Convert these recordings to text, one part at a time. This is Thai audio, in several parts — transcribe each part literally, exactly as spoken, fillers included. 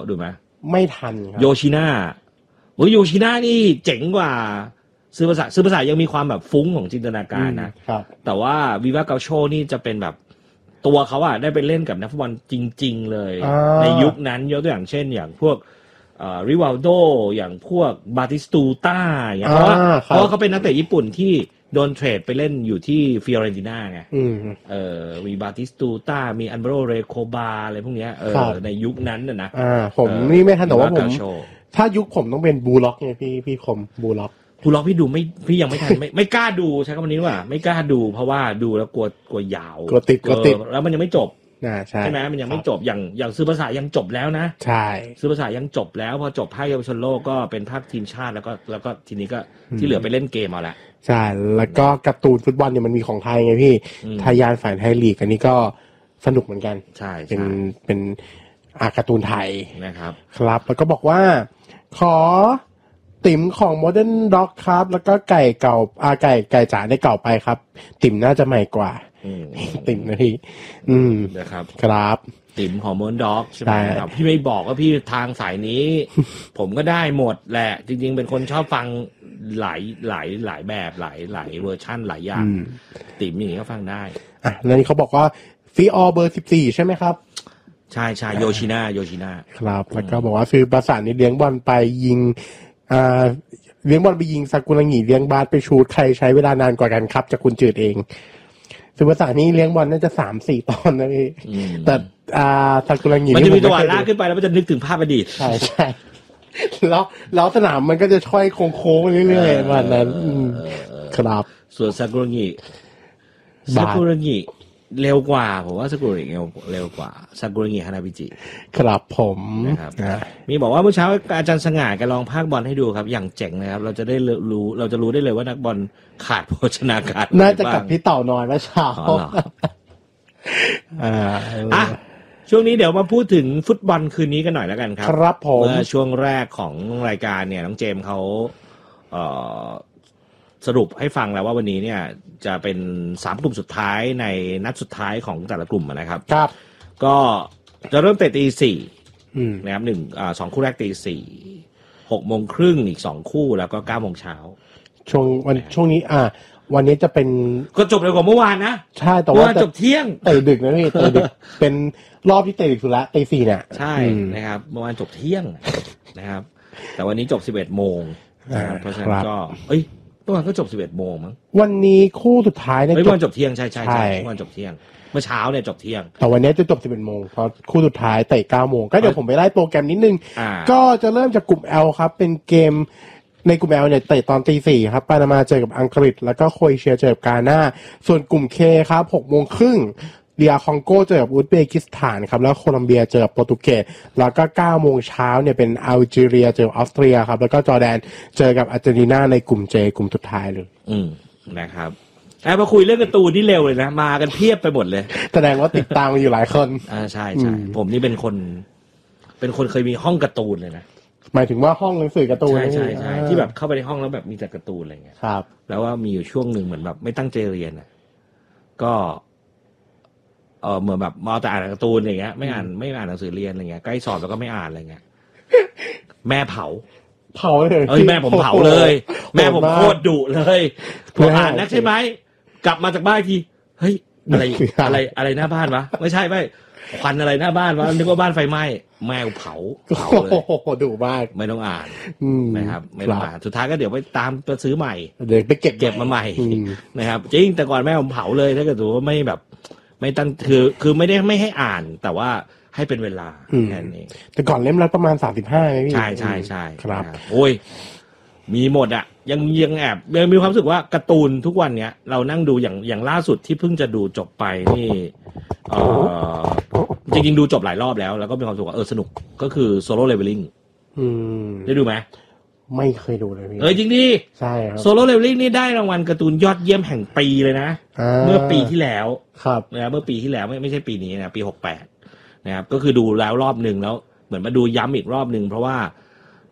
ดูไหมไม่ทันครับโยชิน่าโอ้ยโยชิน่านี่เจ๋งกว่าซื้อภาษาซื้อภาษายังมีความแบบฟุ้งของจินตนาการนะครับแต่ว่าวิวาเกาโชนี่จะเป็นแบบตัวเขาอะได้ไปเล่นกับนักฟุตบอลจริงๆเลยในยุคนั้นยกตัวอย่างเช่นอย่างพวกริวัลโดอย่างพวกบาติสตูต้าอย่างเพราะว่าเพราะว่าเขาเป็นนักเตะญี่ปุ่นที่โดนเทรดไปเล่นอยู่ที่ฟิออเรนติน่าไงเออมีบาติสตูต้ามีอันเบโรเรโคบาอะไรพวกเนี้ยเออในยุคนั้นน่ะนะอ่าผมนี่ไม่ทันแต่ว่าผมถ้ายุคผมต้องเป็นบูล็อกไงพี่พี่คมบูล็อกบูล็อกพี่ดูไม่พี่ยังไม่ทันไม่ไม่กล้าดูใช้คำนี้ว่าไม่กล้าดูเพราะว่าดูแล้วกลัวกลัวยาวกลัวติดกลัวติดแล้วมันยังไม่จบใช่ไหมมันยังไม่จบอย่างอย่างซื้อภาษายังจบแล้วนะใช่ซื้อภาษายังจบแล้วพอจบภาคเยาวชนโลกก็เป็นภาคทีมชาติแล้วก็แล้วก็ทีนี้ก็ที่เหลือไปเล่นเกมเอาละใช่แล้วก็การ์ตูนฟุตบอลเนี่ยมันมีของไทยไงพี่ทายานฝ่ายไทยลีกอันนี้ก็สนุกเหมือนกันใช่เป็นเป็นอาการ์ตูนไทยนะครับครับแล้วก็บอกว่าขอติ๋มของ Modern Dog ครับแล้วก็ไก่เก่าอาไก่ไก่จ๋าได้เก่าไปครับติ๋มน่าจะใหม่กว่าติ๋มนะพี่อืมนะครับครับติ๋มของ Modern Dog ใช่ไหมครับพี่ไม่บอกว่าพี่ทางสายนี้ ผมก็ได้หมดแหละจริงๆเป็นคนชอบฟังหลายหลายหลายแบบหลายหลายเวอร์ชั่นหลายอย่างติ๋มอย่างนี้ก็ฟังได้อ่ะแล้วนี่เขาบอกว่าฟีออเบอร์สิบสี่ใช่ไหมครับใช่ใช่โยชิน่าโยชิน่าครับแล้วก็บอกว่าซื้อประสานนี่เลี้ยงบอลไปยิงอ่าเลี้ยงบอลไปยิงซากุระงิเลี้ยงบาสไปชูดใครใช้เวลานานกว่ากันครับจากคุณจืดเองซื้อประสานนี่เลี้ยงบอลน่าจะสามสี่ตอนนะพี่แต่อ่าซากุระงิมันจะมีจังหวะลากขึ้นไปแล้วมันจะนึกถึงภาพอดีตใช่ใช่แล้วแล้วสนามมันก็จะช่อยโค้งๆเรื่อยๆวันนั้นครับส่วนซากุระงิซากุระงิเร็วกว่าผมว่าซากุระงิเร็วกว่าซากุระงิฮานาบิจิครับผมนะครับมีบอกว่าเมื่อเช้าอาจารย์สง่าแกลองพากย์บอลให้ดูครับอย่างเจ๋งนะครับเราจะได้รู้เราจะรู้ได้เลยว่านักบอลขาดโภชนาการน่าจะกับพี่เต่าน้อยเมื่อเช้าอ่าอ่ะช่วงนี้เดี๋ยวมาพูดถึงฟุตบอลคืนนี้กันหน่อยแล้วกันครับครับผมเมื่อช่วงแรกของรายการเนี่ยน้องเจมส์เขาเอ่อสรุปให้ฟังแล้วว่าวันนี้เนี่ยจะเป็นสามกลุ่มสุดท้ายในนัดสุดท้ายของแต่ละกลุ่มนะครับครับก็จะเริ่มเตะตีสี่นะครับหนึ่งอ่าสองคู่แรกตีสี่หกโมงครึ่งอีกสองคู่แล้วก็เก้าโมงเช้าช่วงวันช่วงนี้อ่าวันนี้จะเป็นก็จบเร็วกว่าเมื่อวานนะใช่แต่ว่าจบเที่ยงเตะดึกนะพี่เตะดึกเป็นรอบที่เตะดึกสุดละตีสี่เนี่ยใช่นะครับเมื่อวานจบเที่ยงนะครับแต่วันนี้จบสิบเอ็ดโมงนะครับเพราะฉะนั้นก็เอ้ยเมื่อวานก็จบสิบเอ็ดโมงมั้งวันนี้คู่สุดท้ายเนี่ยเมื่อวานจบเที่ยงใช่ใช่ใช่เมื่อวานจบเที่ยงเมื่อเช้าเนี่ยจบเที่ยงแต่วันนี้จะจบสิบเอ็ดโมงเพราะคู่สุดท้ายเตะเก้าโมงก็เดี๋ยวผมไปไล่โปรแกรมนิดนึงก็จะเริ่มจากกลุ่ม L ครับเป็นเกมในกลุ่ม L เนี่ยเตะตอนตีสี่ครับปานามาเจอกับอังกฤษแล้วก็โครเอเชียเจอกับกาน่าส่วนกลุ่ม K ครับหกโมงครึ่งเดียคองโกเจอกับอุซเบกิสถานครับแล้วโคลัมเบียเจอกับโปรตุเกสแล้วก็เก้าโมงเช้าเนี่ยเป็นอัลจีเรียเจอกับออสเตรียครับแล้วก็จอร์แดนเจอกับอาร์เจนตินาในกลุ่ม J กลุ่มสุดท้ายเลยอืมนะครับไอ้พอคุยเรื่องการ์ตูนนี่เร็วเลยนะมากันเพียบไปหมดเลยแสดงว่าติดตามอยู่หลายคนอ่าใช่ใช่ผมนี่เป็นคนเป็นคนเคยมีห้องการ์ตูนเลยนะหมายถึงว่าห้องหนังสือการ์ตูนใช่ใช่ใช่ที่แบบเข้าไปในห้องแล้วแบบมีแต่การ์ตูนอะไรเงี้ยครับแล้วว่ามีอยู่ช่วงหนึ่งเหมือนแบบไม่ตั้งใจเรียนอ่ะก็เออเหมือนแบบมาแต่อ่านการ์ตูนอย่างเงี้ยไม่อ่านไม่อ่านหนังสือเรียนอะไรเงี้ยใกล้สอบแล้วก็ไม่อ่านอะไรเงี้ยแม่เผาเผาเลยเอ้ยแม่ผมเผาเลยแม่ผมโคตรดุเลยผมอ่านนักใช่ไหมกลับมาจากบ้านทีเฮ้ยอะไรอะไรอะไรหน้าบ้านวะไม่ใช่ไม่ควันอะไรหน้าบ้านวะนึกว่าบ้านไฟไหม้แม่เผาเผาเลยโอ้โหดุมากไม่ต้องอ่านนะครับไม่ต้องอ่านสุดท้ายก็เดี๋ยวไปตามไปซื้อใหม่เดี๋ยวไปเก็บเก็บมาใหม่นะครับจริงแต่ก่อนแม่ผมเผาเลยถ้าเกิดว่าไม่แบบไม่ตั้งคือคือไม่ได้ไม่ให้อ่านแต่ว่าให้เป็นเวลาแค่นี้แต่ก่อนเล่มละประมาณสามสิบห้าไหมพี่ใช่ใช่ใช่ครับโอ้ยมีหมดอ่ะยังยังแอบยังมีความรู้สึกว่าการ์ตูนทุกวันเนี้ยเรานั่งดูอย่างอย่างล่าสุดที่เพิ่งจะดูจบไปนี่เออจริงๆดูจบหลายรอบแล้วแล้วก็มีความรู้สึกว่าเออสนุกก็คือ Solo Leveling อืมได้ดูไหมไม่เคยดูเลยพี่เออจริงดิใช่ครับ Solo Leveling นี่ได้รางวัลการ์ตูนยอดเยี่ยมแห่งปีเลยนะเมื่อปีที่แล้วครับนะเมื่อปีที่แล้วไม่ไม่ใช่ปีนี้นะปีหกสิบแปดนะครับก็คือดูแล้วรอบนึงแล้วเหมือนมาดูย้ำอีกรอบนึงเพราะว่า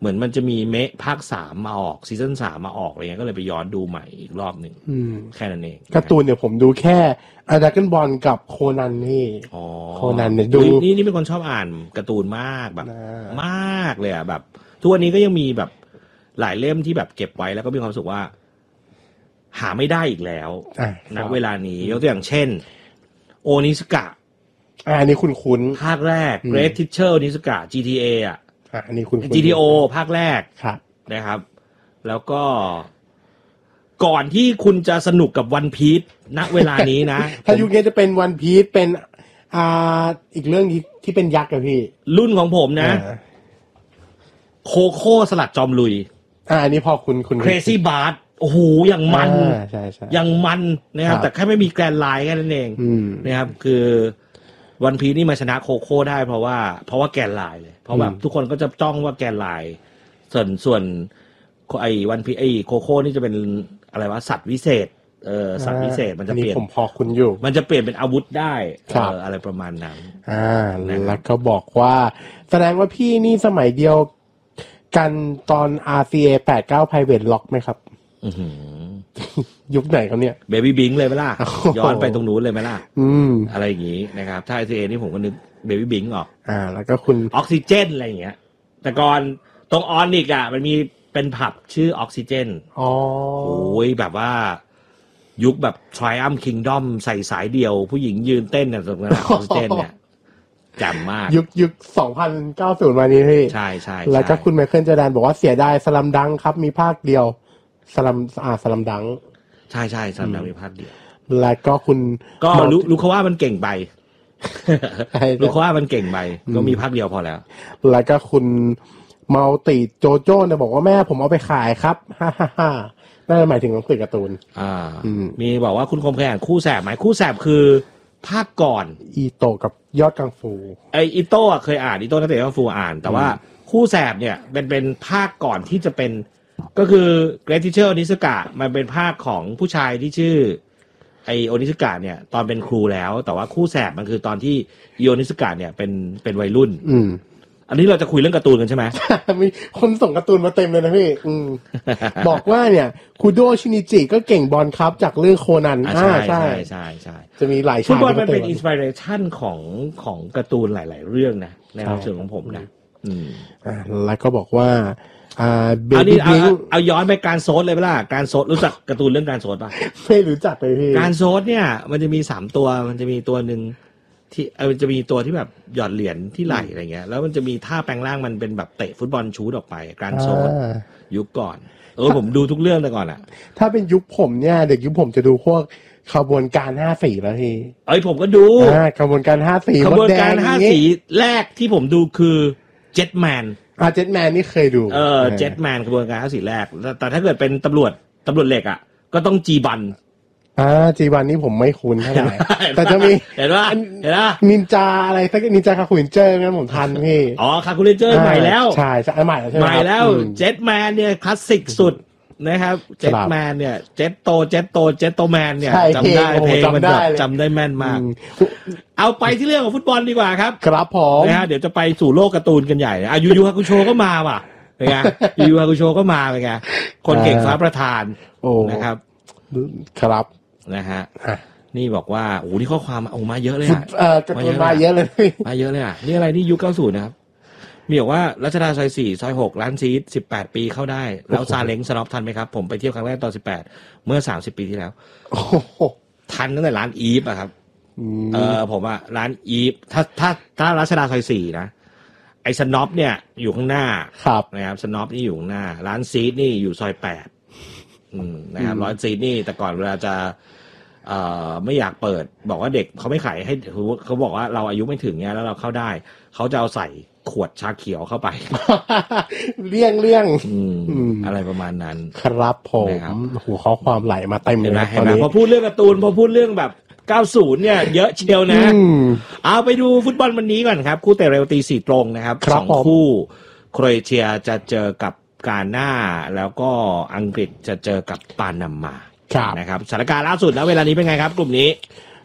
เหมือนมันจะมีเมะภาคสามมาออกซีซั่นสามมาออกอะไรเงี้ยก็เลยไปย้อนดูใหม่อีกรอบหนึ่งแค่นั้นเองการ์ตูนเนี่ยผมดูแค่อาดราก้อนบอลกับโคนันนี่โคนันเนี่ยดูนี่นี่เป็นคนชอบอ่านการ์ตูนมากแบบมากเลยอ่ะแบบทุกวันนี้ก็ยังมีแบบหลายเล่มที่แบบเก็บไว้แล้วก็มีความรู้สึกว่าหาไม่ได้อีกแล้วณเวลานี้ยกตัวอย่างเช่นโอนิสกะอันนี้คุ้นๆภาคแรก Great Teacher โอนิสกะ จี ที เอ อ่ะอันนี้คุ้นๆจี ที โอ ภาคแรกนะครับแล้วก็ก่อนที่คุณจะสนุกกับวันพีซณเวลานี้นะถ้ายุคนี้จะเป็นวันพีซเป็นอ่าอีกเรื่องที่ที่เป็นยักษ์อะพี่รุ่นของผมนะโคโค่สลัดจอมลุยอ่าอันนี้พอคุณคุณ Crazy Bart โอ้โหอย่างมันอย่างมันนะครับแต่แค่ไม่มีแกรนไลน์แค่นั้นเองนะครับคือวันพีซนี่มาชนะโคโค่ได้เพราะว่าเพราะว่าแกนไลน์เลยเพราะแบบทุกคนก็จะจ้องว่าแกนไลน์ส่วนส่วนไอ้วันพีไอ้โคโค่นี่จะเป็นอะไรวะสัตว์วิเศษเออสัตว์วิเศษมันจะเปลี่ยนผมพอคุณอยู่มันจะเปลี่ยนเป็นอาวุธได้เอออะไรประมาณนั้นอ่าแล้วก็บอกว่าแสดงว่าพี่นี่สมัยเดียวกันตอน อาร์ ซี เอ แปดสิบเก้า Private Lock ไหมครับยุคไหนครับเนี่ยเบบี้บิงเลยไหมล่ะย้อนไปตรงนู้นเลยไหมล่ะอะไรอย่างงี้นะครับถ้า ไอ ซี เอ นี่ผมก็นึกเบบี้บิงออกอ่าแล้วก็คุณออกซิเจนอะไรอย่างเงี้ยแต่ก่อนตรงออนอีกอ่ะมันมีเป็นผับชื่อออกซิเจนอ๋อโอ้ยแบบว่ายุคแบบ Triumph Kingdom ใส่สายเดียวผู้หญิงยืนเต้นเนี่ยตรงนั้นออกซิเจนเนี่ยจำมากยุคยุคสองพันเก้าสิบมานี้พี่ใช่ใช่แล้วก็คุณไมเคิลจอร์แดนบอกว่าเสียดายสลัมดังครับมีภาคเดียวสลัมอ่าสลัมดังใช่ใช่สลัมดังมีภาคเดียวแล้วก็คุณก็รู้รู้เขาว่ามันเก่งไปรู้เขาว่ามันเก่งไปก็มีภาคเดียวพอแล้วแล้วก็คุณมัลติโจโจ้เนี่ยบอกว่าแม่ผมเอาไปขายครับฮ่าฮ่าฮ่าน่าจะหมายถึงหนังสือการ์ตูนอ่ามีบอกว่าคุณคมเคยอ่านคู่แสบไหมคู่แสบคือภาคก่อนอีโตกับยอดกังฟูไออีโต้เคยอ่านอีโต้นักเตะกังฟูอ่านแต่ว่าคู่แสบเนี่ยเป็นเป็นภาคก่อนที่จะเป็นก็คือ Great Teacher โอนิสกะมันเป็นภาคของผู้ชายที่ชื่อไอโอนิสกะเนี่ยตอนเป็นครูแล้วแต่ว่าคู่แสบมันคือตอนที่อีโอนิสกะเนี่ยเป็นเป็นวัยรุ่นอืมอันนี้เราจะคุยเรื่องการ์ตูนกันใช่ไหมมีคนส่งการ์ตูนมาเต็มเลยนะพี่ บอกว่าเนี่ยคูโดชินิจิก็เก่งบอลครับจากเรื่องโคนันอ่าใช่ใช่ใช่จะมีหลายฉากฟุตบอลมันเป็นอินสปิเรชันของของการ์ตูนหลายๆเรื่องนะในความรู้สึกของผมนะอืมอ่าแล้วก็บอกว่าอ่าเบบี้บิงเอาย้อนไปการโซดเลยเปล่าการโซดรู้จักการ์ตูนเรื่องการโซดป่ะไม่รู้จักเลยพี่การโซดเนี่ยมันจะมีสามตัวมันจะมีตัวนึงที่เออจะมีตัวที่แบบหยอดเหรียญที่ไหล่อะไรเงี้ยแล้วมันจะมีท่าแปลงร่างมันเป็นแบบเตะฟุตบอลชูดออกไปการโซดยุคก่อนเออผมดูทุกเรื่องแต่ก่อนอ่ะถ้าเป็นยุคผมเนี่ยเด็กยุคผมจะดูพวกขบวนการห้าสีแล้วทีเอ้ยผมก็ดูขบวนการห้าสีขบวนการห้าสีแรกที่ผมดูคือเจ็ตแมนอ่าเจ็ตแมนนี่เคยดูเออเจ็ตแมนขบวนการห้าสีแรกแต่ถ้าเกิดเป็นตำรวจตำรวจเหล็กอ่ะก็ต้องจีบันอ่าจีบันนี่ผมไม่คุ้นเท่าไหร่แต่จะมีเห็นว่าเห็นว่านินจาอะไรสักนินจาคาคูลินเจอร์งั้นผมทันพี่อ๋อคาคูลินเจอร์ใหม่แล้วใช่ใช่ใหม่แล้วใช่ไหมใหม่แล้วเจ็ตแมนเนี่ยคลาสสิกสุดนะครับเจ็ตแมนเนี่ยเจ็ตโตเจ็ตโตเจ็ตโตแมนเนี่ยจำได้เพลงมันแบบจำได้แม่นมากเอาไปที่เรื่องของฟุตบอลดีกว่าครับครับผมนะฮะเดี๋ยวจะไปสู่โลกการ์ตูนกันใหญ่อายุยูฮาคุโชก็มาว่ะเป็นไงยูยูฮาคุโชก็มาเป็นไงคนเก่งฟ้าประธานนะครับครับนะฮะนี่บอกว่าโอ้นี่ข้อความออกมาเยอะเลยอ่ะเออการ์ตูนมาเยอะเลยมาเยอะเลยอ่ะนี่อะไรนี่ยุคเก้าสิบนะครับมีบอกว่ารัชดาซอยสี่ซอยหกร้านซีดสิบแปดปีเข้าได้แล้วซาเล้งสน็อปทันไหมครับผมไปเที่ยวครั้งแรกตอนสิบแปดเมื่อสามสิบปีที่แล้วโอ้ทันตั้งแต่ร้านอีฟอ่ะครับเออผมว่าร้านอีฟถ้าถ้าถ้ารัชดาซอยสี่นะไอ้สน็อปเนี่ยอยู่ข้างหน้าครับนะครับสน็อปนี่อยู่ข้างหน้าร้านซีดนี่อยู่ซอยแปดอืมนะครับร้านซีดนี่แต่ก่อนเวลาจะเอ่อไม่อยากเปิดบอกว่าเด็กเขาไม่ขายให้เขาบอกว่าเราอายุไม่ถึงเนี้ยแล้วเราเข้าได้เขาจะเอาใส่ขวดชาเขียวเข้าไปเลี่ยงเลี่ยงอะไรประมาณนั้นครับผมหัวข้อความไหลมาเต็มเลยนะตอนนี้พอพูดเรื่องการ์ตูนพอพูดเรื่องแบบเก้าสิบเนี่ยเยอะเชียวนะเอาไปดูฟุตบอลวันนี้ก่อนครับคู่เตะเร็วตีสี่ตรงนะครับสองคู่โครเอเชียจะเจอกับกาน่าแล้วก็อังกฤษจะเจอกับปานามานะครับสถานการณ์ล่าสุดแล้วเวลานี้เป็นไงครับกลุ่มนี้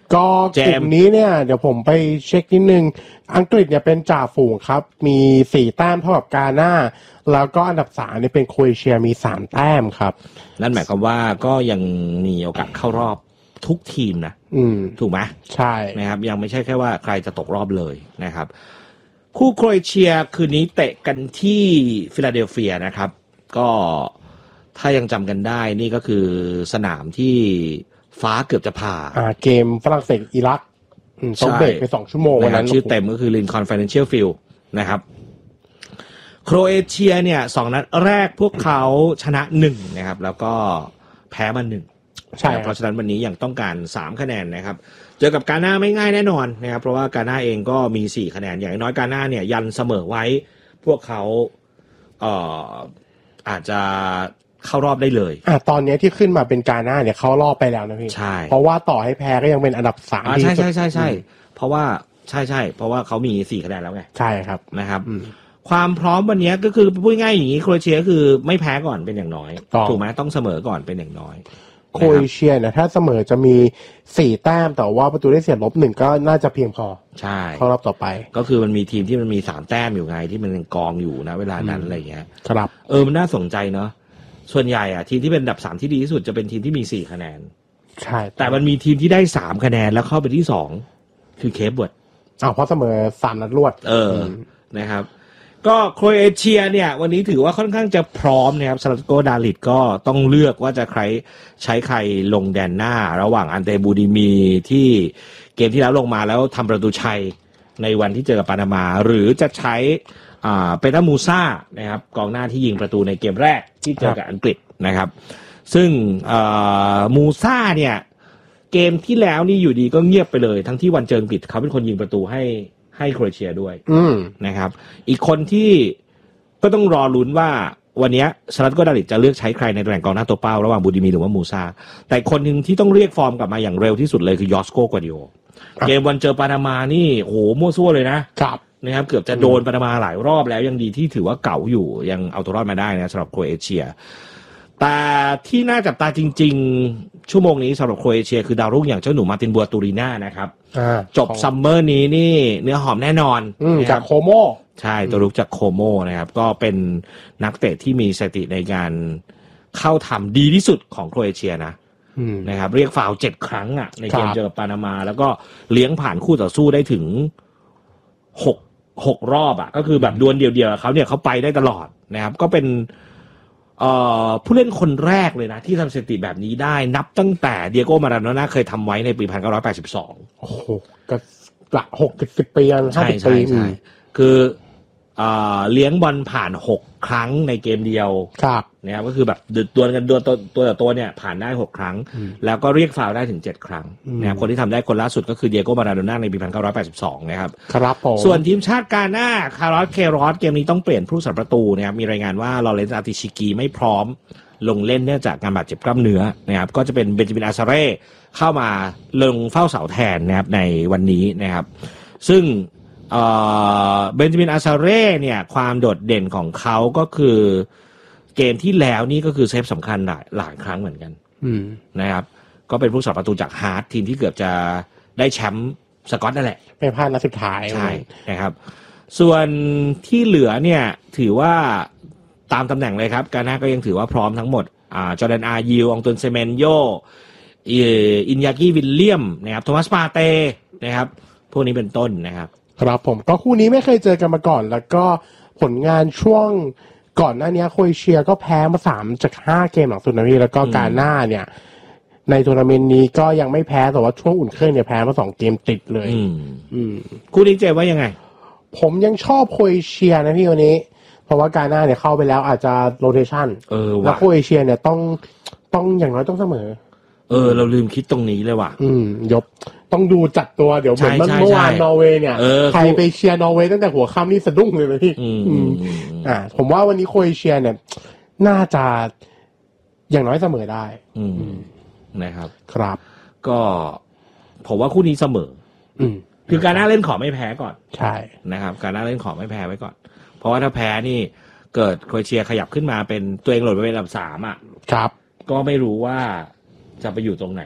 ก็กลุ่มนี้เนี่ยเดี๋ยวผมไปเช็คนิดนึงอังกฤษเนี่ยเป็นจ่าฝูงครับมีสี่แต้มเท่ากับกาน่าแล้วก็อันดับสามเนี่ยเป็นโครเอเชียมีสามแต้มครับนั่นหมายความว่าก็ยังมีโอกาสเข้ารอบทุกทีมนะอืมถูกไหมใช่นะครับยังไม่ใช่แค่ว่าใครจะตกรอบเลยนะครับคู่โครเอเชียคืนนี้เตะกันที่ฟิลาเดลเฟียนะครับก็ถ้ายังจำกันได้นี่ก็คือสนามที่ฟ้าเกือบจะผ่าอ่าเกมฝรั่งเศสอิรักต้องเบรกไปสองชั่วโมงวันนั้นชื่อเต็มก็คือ Lincoln Financial Field นะครับโครเอเชียเนี่ยสองนัดแรกพวกเขาชนะหนึ่งนะครับแล้วก็แพ้มาหนึ่งใช่เพราะฉะนั้นวันนี้ยังต้องการสามคะแนนนะครับเจอกับกาน่าไม่ง่ายแน่นอนนะครับเพราะว่ากาน่าเองก็มีสี่คะแนนอย่างน้อยกาน่าเนี่ยยันเสมอไว้พวกเขาเอ่ออาจจะเข้ารอบได้เลยอ่ะตอนนี้ที่ขึ้นมาเป็นกาน่าเนี่ยเข้ารอบไปแล้วนะพี่ใช่เพราะว่าต่อให้แพ้ก็ยังเป็นอันดับสามใช่ใช่ใช่ใช่เพราะว่าใช่ใช่เพราะว่าเขามีสี่คะแนนแล้วไงใช่ครับนะครับความพร้อมวันนี้ก็คือพูดง่ายอย่างนี้โครเอเชียคือไม่แพ้ก่อนเป็นอย่างน้อยถูกไหมต้องเสมอก่อนเป็นอย่างน้อยโครเอเชียเนี่ยถ้าเสมอจะมีสี่แต้มแต่ว่าประตูได้เสียลบหนึ่งก็น่าจะเพียงพอใช่เข้ารอบต่อไปก็คือมันมีทีมที่มันมีสามแต้มอยู่ไงที่มันกองอยู่นะเวลานั้นอะไรเงี้ยครับเออมันน่าสนใจเนาะส่วนใหญ่อ่ะทีมที่เป็นอันดับสามที่ดีที่สุดจะเป็นทีมที่มีสี่คะแนนใช่แต่มันมีทีมที่ได้สามคะแนนแล้วเข้าไปที่สองคือเคปเวิร์ดอ้าวเพราะเสมอสามนัดรวดเออนะครับก็โครเอเชียเนี่ยวันนี้ถือว่าค่อนข้างจะพร้อมนะครับซาลาโกดาลิดก็ต้องเลือกว่าจะใครใช้ใครลงแดนหน้าระหว่างอันเตบูดิมีที่เกมที่แล้วลงมาแล้วทำประตูชัยในวันที่เจอกับปานามาหรือจะใช้อ่าเปตามูซ่านะครับกองหน้าที่ยิงประตูในเกมแรกที่เจอกับอังกฤษนะครับซึ่งอ่ามูซ่าเนี่ยเกมที่แล้วนี่อยู่ดีก็เงียบไปเลยทั้งที่วันเจออังกฤษเขาเป็นคนยิงประตูให้ให้โครเอเชียด้วยนะครับอีกคนที่ก็ต้องรอลุ้นว่าวันนี้ซาลัตโกดาลิดจะเลือกใช้ใครในตำแหน่งกองหน้าตัวเป้าระหว่างบูดิมีหรือว่ามูซาแต่คนหนึ่งที่ต้องเรียกฟอร์มกลับมาอย่างเร็วที่สุดเลยคือยอสโกกวาดิโอเกมวันเจอปานามานี่โหมั่วซั่วเลยนะครับนะครับเกือบจะโดนปานามาหลายรอบแล้วยังดีที่ถือว่าเก่าอยู่ยังเอาตัวรอดมาได้นะสำหรับโครเอเชียแต่ที่น่าจับตาจริงๆชั่วโมงนี้สำหรับโครเอเชียคือดาวรุ่งอย่างเจ้าหนูมาร์ตินบัวตูริน่านะครับจบซัมเมอร์นี้นี่เนื้อหอมแน่นอนจากโคโมใช่ตัวลุกจากโคโมนะครับก็เป็นนักเตะที่มีสถิติในการเข้าทำดีที่สุดของโครเอเชียนะนะครับเรียกฟาวล์เจ็ดครั้งอ่ะในเกมเจอปานามาแล้วก็เลี้ยงผ่านคู่ต่อสู้ได้ถึงหกหกรอบอ่ะก็คือแบบดวลเดียวๆเขาเนี่ยเขาไปได้ตลอดนะครับก็เป็นเอ่อผู้เล่นคนแรกเลยนะที่ทำสถิติแบบนี้ได้นับตั้งแต่เดียโก้มาราโดน่าเคยทำไว้ในปีหนึ่งพันเก้าร้อยแปดสิบสองโอ้โหก็หลักหกสิบปีห้าสิบปีคือเอ่อเลี้ยงบอลผ่านหกครั้งในเกมเดียวครับนะครับก็คือแบบดวลกันดวลตัวตัวต่อตัวเนี่ยผ่านได้หกครั้งแล้วก็เรียกฟาวล์ได้ถึงเจ็ดครั้งนะครับคนที่ทำได้คนล่าสุดก็คือเดียโก้มาราโดน่าในปีหนึ่งพันเก้าร้อยแปดสิบสองนะครับครับผมส่วนทีมชาติกาน่าคาร์ลอสเครอสเกมนี้ต้องเปลี่ยนผู้รักษาประตูนะครับมีรายงานว่าลอเรนซ์อาติชิกีไม่พร้อมลงเล่นเนื่องจากการบาดเจ็บกล้ามเนื้อนะครับก็จะเป็นเบนจามินอาซาเร่เข้ามาลงเฝ้าเสาแทนนะครับในวันนี้นะครับซึ่งเอ่อเบนจามินอาซาเร่เนี่ยความโดดเด่นของเขาก็คือเกมที่แล้วนี่ก็คือเซฟสำคัญหลายหลายครั้งเหมือนกันนะครับก็เป็นผู้สาประตูจากฮาร์ททีมที่เกือบจะได้แชมป์สกอตนั่นแหละไม่พลาดนัดสุดท้ายใช่นะครับส่วนที่เหลือเนี่ยถือว่าตามตำแหน่งเลยครับกาน่าก็ยังถือว่าพร้อมทั้งหมดอ่าจอร์แดนอายิวองตุนเซเมนโยอินยากิวิลเลียมนะครับโทมัสปาเต้นะครับพวกนี้เป็นต้นนะครับครับผมก็คู่นี้ไม่เคยเจอกันมาก่อนแล้วก็ผลงานช่วงก่อนหน้านี้โครเอเชียก็แพ้มาสามจากห้าเกมหลังสุดนะพี่แล้วก็กาน่าเนี่ยในทัวร์นาเมนต์นี้ก็ยังไม่แพ้แต่ว่าช่วงอุ่นเครื่องเนี่ยแพ้มาสองเกมติดเลยอืมคู่นี้เจว่ายังไงผมยังชอบโครเอเชียนะพี่วันนี้เพราะว่ากาน่าเนี่ยเข้าไปแล้วอาจจะโรเทชันเออแล้วโครเอเชียเนี่ยต้องต้องอย่างน้อยต้องเสมอเออเราลืมคิดตรงนี้เลยว่ะอืมยกต้องดูจัดตัวเดี๋ยวเหมือนเมื่อวานนอร์เวย์เนี่ยใครไปเชียร์นอร์เวย์ตั้งแต่หัวค่ำนี่สะดุ้งเลยเลยพี่อ่าผมว่าวันนี้โครเอเชียเนี่ยน่าจะอย่างน้อยเสมอได้อืมนะครับครับก็ผมว่าคู่นี้เสมออืมคือการน่าเล่นขอไม่แพ้ก่อนใช่นะครับการน่าเล่นขอไม่แพ้ไว้ก่อนเพราะว่าถ้าแพ้นี่เกิดโครเอเชียขยับขึ้นมาเป็นตัวเองหล่นไปเป็นอันดับสามอ่ะครับก็ไม่รู้ว่าจะไปอยู่ตรงไหนไง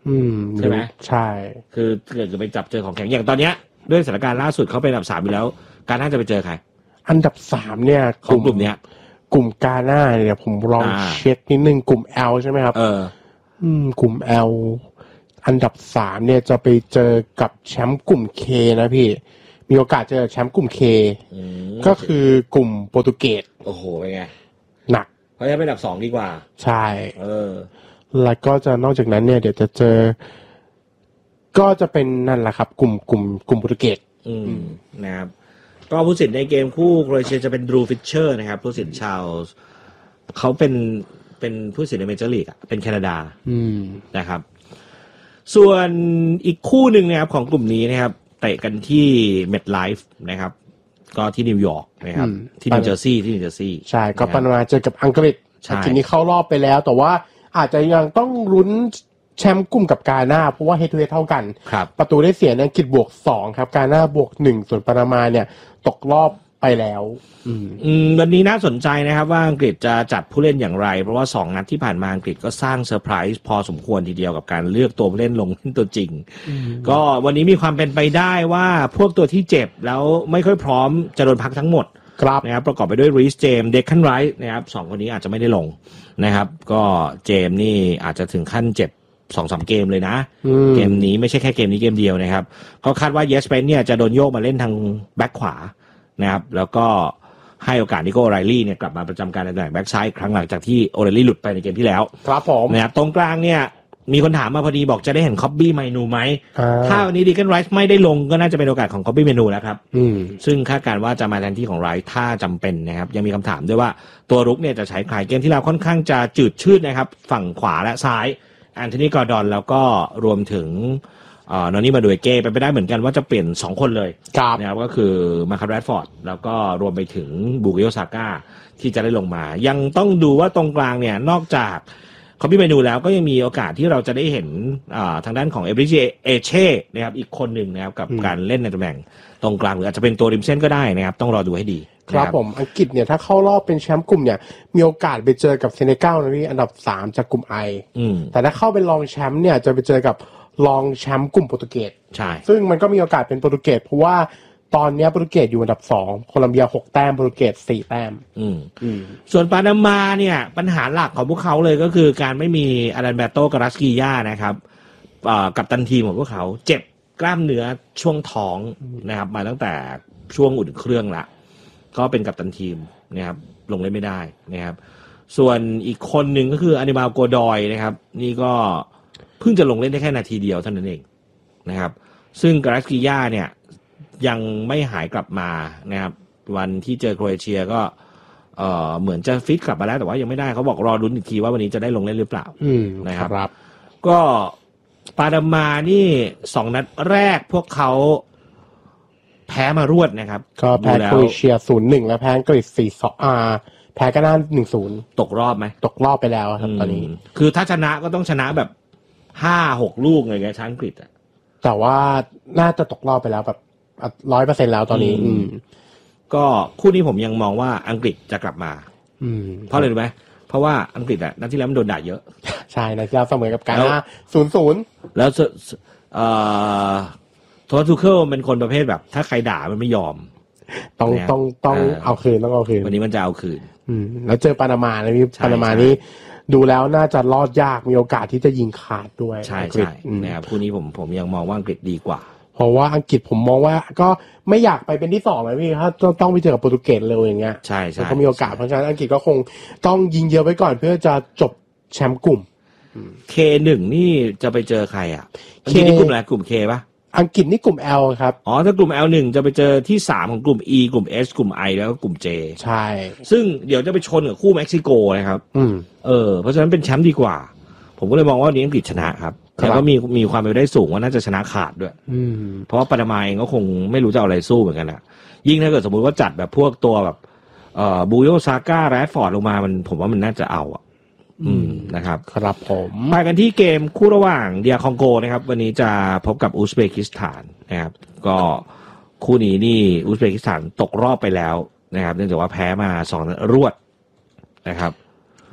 อืมใช่ไหมใช่คือเกิดจะไปจับเจอของแข็งอย่างตอนเนี้ยด้วยสถานการณ์ล่าสุดเขาเป็นอันดับสามอยู่แล้วการน่าจะไปเจอใครอันดับสามเนี่ยของกลุ่มเนี้ยกลุ่มกาหน้าเนี่ยผมลองเช็คนิดนึงกลุ่ม L ใช่ไหมครับเอออืมกลุ่ม L อันดับสามเนี่ยจะไปเจอกับแชมป์กลุ่ม K นะพี่มีโอกาสเจอแชมป์กลุ่ม K ก็คือกลุ่มโปรตุเกสโอ้โหเป็นไงหนักเพราะจะเป็นอันดับสองดีกว่าใช่เออแล้วก็จะนอกจากนั้นเนี่ยเดี๋ยวจะเจอก็จะเป็นนั่นแหละครับกลุ่มกลุ่มกลุ่มโปรตุเกสอืมนะครับก็ผู้สินในเกมคู่โครเอเชียจะเป็นดรูฟิชเชอร์นะครับผู้สินชาวเขาเป็นเป็นผู้สินในเมเจอร์ลีกอ่ะเป็นแคนาดานะครับส่วนอีกคู่หนึ่งนะครับของกลุ่มนี้นะครับเตะกันที่เมดไลฟ์นะครับก็ที่นิวยอร์กนะครับที่นิวเจอร์ซีย์ที่นิวเจอร์ซีย์ใช่ก็ปานามาเจอกับอังกฤษทีนี้เข้ารอบไปแล้วแต่ว่าอาจจะยังต้องลุ้นแชมป์กลุ่มกับกาหน้าเพราะว่าเฮดทูเฮดเท่ากันประตูได้เสียในอังกฤษบวกสองครับกาหน้าบวกหนึ่งส่วนปานามาเนี่ยตกรอบไปแล้วอืมอืมวันนี้น่าสนใจนะครับว่าอังกฤษจะจัดผู้เล่นอย่างไรเพราะว่าสองนัดที่ผ่านมาอังกฤษก็สร้างเซอร์ไพรส์พอสมควรทีเดียวกับการเลือกตัวผู้เล่นลงเล่นตัวจริงก็วันนี้มีความเป็นไปได้ว่าพวกตัวที่เจ็บแล้วไม่ค่อยพร้อมจะโดนพักทั้งหมดนะครับประกอบไปด้วยรีสเจมส์เดคคันไรท์นะครับสองคนนี้อาจจะไม่ได้ลงนะครับก็เจมส์นี่อาจจะถึงขั้นเจ็บสองสามเกมเลยนะเกมนี้ไม่ใช่แค่เกมนี้เกมเดียวนะครับเขาคาดว่าเยสเปนเนี่ยจะโดนโยกมาเล่นทางแบ็คขวานะครับแล้วก็ให้โอกาสนิโก้โอไรลี่เนี่ยกลับมาประจำการในตำแหน่งแบ็คซ้ายครั้งหลังจากที่โอไรลี่หลุดไปในเกมที่แล้วครับผมนะครับตรงกลางเนี่ยมีคนถามมาพอดีบอกจะได้เห็นคอบบี้เมนูไหมถ้าวันนี้ดีกันไรส์ไม่ได้ลงก็น่าจะเป็นโอกาสของคอบบี้เมนูแล้วครับซึ่งคาดการณ์ว่าจะมาแทนที่ของไรส์ถ้าจำเป็นนะครับยังมีคำถามด้วยว่าตัวรุกเนี่ยจะใช้ใครเกมที่เราค่อนข้างจะจืดชืดนะครับฝั่งขวาและซ้ายแอนโทนีกอร์ดอนแล้วก็รวมถึงนอนี่มาดูเอเก้ไปไปได้เหมือนกันว่าจะเปลี่ยนสองคนเลยนะครับก็คือมาคาร์แรดฟอร์ดแล้วก็รวมไปถึงบุกิโยซาก้าที่จะได้ลงมายังต้องดูว่าตรงกลางเนี่ยนอกจากคอมบี้เมนูแล้วก็ยังมีโอกาสที่เราจะได้เห็นทางด้านของเอเบริจิเอเช่นะครับอีกคนหนึ่งนะครับกับการเล่นในตำแหน่งตรงกลางหรืออาจจะเป็นตัวริมเส้นก็ได้นะครับต้องรอดูให้ดีครับผมอังกฤษเนี่ยถ้าเข้ารอบเป็นแชมป์กลุ่มเนี่ยมีโอกาสไปเจอกับเซเนกัลนะที่อันดับสามจากกลุ่ม I แต่ถ้าเข้าเป็นรองแชมป์เนี่ยจะไปเจอกับรองแชมป์กลุ่มโปรตุเกสใช่ซึ่งมันก็มีโอกาสเป็นโปรตุเกสเพราะว่าตอนนี้โปรตุเกสอยู่อันดับสองโคลัมเบียหกแต้มโปรตุเกสสี่แต้มอืมอืมส่วนปานามาเนี่ยปัญหาหลักของพวกเขาเลยก็คือการไม่มีอารันเบโตการาสกิยานะครับกัปตันทีมของพวกเขาเจ็บกล้ามเนื้อช่วงท้องนะครับมาตั้งแต่ช่วงอุ่นเครื่องละก็เป็นกัปตันทีมนะครับลงเล่นไม่ได้นะครับส่วนอีกคนหนึ่งก็คืออานิบาลโกดอยนะครับนี่ก็เพิ่งจะลงเล่นได้แค่นาทีเดียวเท่านั้นเองนะครับซึ่งการาสกิยาเนี่ยยังไม่หายกลับมานะครับวันที่เจอโครเอเชียก็เอ่อเหมือนจะฟิตกลับมาแล้วแต่ว่ายังไม่ได้เขาบอกรอลุ้นอีกทีว่าวันนี้จะได้ลงเล่นหรือเปล่านะครับก็ปานามานี่สองนัดแรกพวกเขาแพ้มารวดนะครับก็แพ้โครเอเชีย ศูนย์หนึ่ง และแพ้อังกฤษ สี่สอง อ่าแพ้ก็น่า หนึ่งศูนย์ตกรอบไหมตกรอบไปแล้วครับตอนนี้คือถ้าชนะก็ต้องชนะแบบ ห้าหก ลูกอะไรเงี้ยชาอังกฤษอ่ะแต่ว่าน่าจะตกรอบไปแล้วแบบ ร้อยเปอร์เซ็นต์ แล้วตอนนี้อืมก็คู่นี้ผมยังมองว่าอังกฤษจะกลับมาอืมเพราะอะไรรู้ไหมเพราะว่าอังกฤษอ่ะนัดที่แล้วมันโดนด่าเยอะใช่นัดที่แล้วเสมอกับกาน่า ศูนย์ศูนย์แล้วเอ่อโทมัสทูเคิลเป็นคนประเภทแบบถ้าใครด่ามันไม่ยอมต้องต้องต้องเอาคืนต้องเอาคืนวันนี้มันจะเอาคืนอืมแล้วเจอปานามานะพี่ปานามานี่ดูแล้วน่าจะรอดยากมีโอกาสที่จะยิงขาดด้วยใช่ใช่นะครับคู่นี้ผมผมยังมองว่าอังกฤษดีกว่าเพราะว่าอังกฤษผมมองว่าก็ไม่อยากไปเป็นที่สองเลยพี่ถ้าต้องไปเจอกับโปรตุเกสเลยอย่างเงี้ยใช่ใช่ก็มีโอกาสเพราะฉะนั้นอังกฤษก็คงต้องยิงเยอะไว้ก่อนเพื่อจะจบแชมป์กลุ่มเค หนึ่ง นี่จะไปเจอใครอ่ะอังกฤษนี่กลุ่มอะไรกลุ่ม K ป่ะอังกฤษนี่กลุ่ม L ครับอ๋อถ้ากลุ่ม แอล หนึ่ง จะไปเจอที่สามของกลุ่ม E กลุ่ม S กลุ่ม I แล้วก็กลุ่ม J ใช่ซึ่งเดี๋ยวจะไปชนกับคู่เม็กซิโกนะครับอืมเออเพราะฉะนั้นเป็นแชมป์ดีกว่าผมก็เลยมองว่านี้อังกฤษชนะครับแต่ก็มีมีความเป็นไปได้สูงว่าน่าจะชนะขาดด้วยอืมเพราะว่าปานามาเองก็คงไม่รู้จะเอาอะไรสู้เหมือนกันนะยิ่งถ้าเกิดสมมุติว่าจัดแบบพวกตัวแบบเอ่อบูโยซาก้าแรดฟอร์ดลงมามันผมว่ามันน่าจะเอาอ่ะอืมนะครับครับผมไปกันที่เกมคู่ระหว่างเดียคองโกนะครับวันนี้จะพบกับอุซเบกิสถานนะครับก็คู่นี้นี่อุซเบกิสถานตกรอบไปแล้วนะครับเนื่องจากว่าแพ้มาสองนัดรวดนะครับ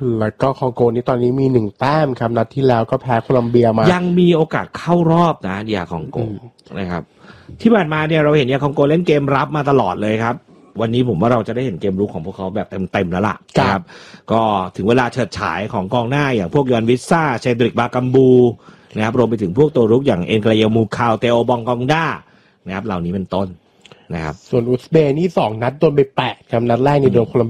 แล้วก็คองโกนี่ตอนนี้มีหนึ่งแต้มครับนัดที่แล้วก็แพ้โคลอมเบียมายังมีโอกาสเข้ารอบนะเดียคองโกนะครับที่ผ่านมาเนี่ยเราเห็นเดียคองโกเล่นเกมรับมาตลอดเลยครับวันนี้ผมว่าเราจะได้เห็นเกมรุกของพวกเขาแบบเต็มๆแล้วล่ะครับก็ถึงเวลาเฉิดฉายของกองหน้าอย่างพวกยอนวิสซ่าเชดริกบากัมบูนะครับรวมไปถึงพวกตัวรุกอย่างเอ็นเกรเยมูคาวเตโอบองกองด้านะครับเหล่านี้เป็นต้นนะครับส่วนอุซเบย์นี่สองนัดโดนไปแปดครับนัดแรกนี่โดนโคลอมเบีย